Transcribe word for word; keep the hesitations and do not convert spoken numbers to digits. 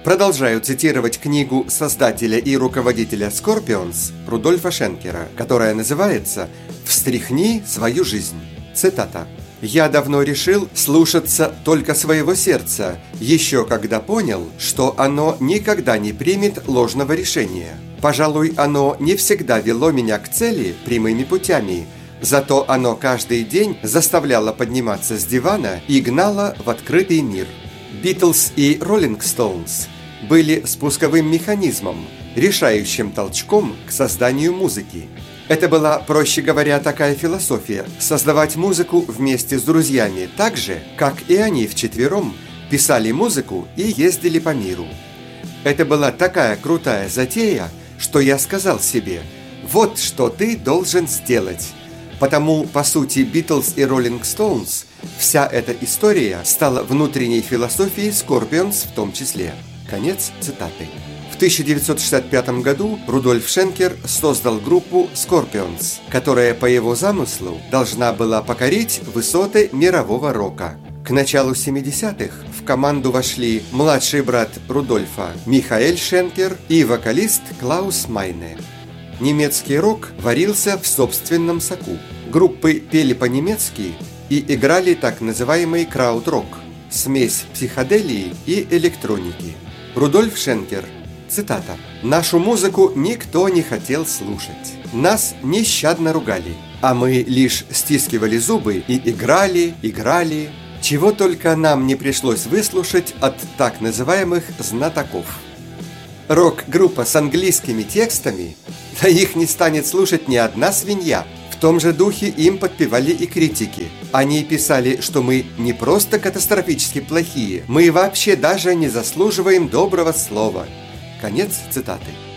Продолжаю цитировать книгу создателя и руководителя Scorpions Рудольфа Шенкера, которая называется «Встряхни свою жизнь». Цитата. «Я давно решил слушаться только своего сердца, еще когда понял, что оно никогда не примет ложного решения. Пожалуй, оно не всегда вело меня к цели прямыми путями, зато оно каждый день заставляло подниматься с дивана и гнало в открытый мир». Битлз и Роллинг Стоунс были спусковым механизмом, решающим толчком к созданию музыки. Это была, проще говоря, такая философия – создавать музыку вместе с друзьями так же, как и они вчетвером писали музыку и ездили по миру. Это была такая крутая затея, что я сказал себе: вот что ты должен сделать. Потому, по сути, Битлз и Роллинг Стоунс, вся эта история стала внутренней философией Scorpions в том числе. Конец цитаты. В тысяча девятьсот шестьдесят пятом году Рудольф Шенкер создал группу Scorpions, которая по его замыслу должна была покорить высоты мирового рока. К началу семидесятых в команду вошли младший брат Рудольфа Михаэль Шенкер и вокалист Клаус Майне. Немецкий рок варился в собственном соку. Группы пели по-немецки и играли так называемый крауд-рок – смесь психоделии и электроники. Рудольф Шенкер. Цитата. «Нашу музыку никто не хотел слушать. Нас нещадно ругали, а мы лишь стискивали зубы и играли, играли, чего только нам не пришлось выслушать от так называемых знатоков. Рок-группа с английскими текстами, да их не станет слушать ни одна свинья». В том же духе им подпевали и критики. Они писали, что мы не просто катастрофически плохие, мы вообще даже не заслуживаем доброго слова. Конец цитаты.